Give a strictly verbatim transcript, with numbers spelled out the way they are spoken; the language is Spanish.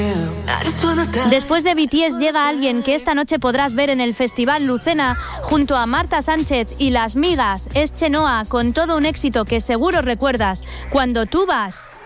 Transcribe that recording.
Después de B T S llega alguien que esta noche podrás ver en el Festival Lucena junto a Marta Sánchez y Las Migas. Es Chenoa con todo un éxito que seguro recuerdas. Cuando tú vas.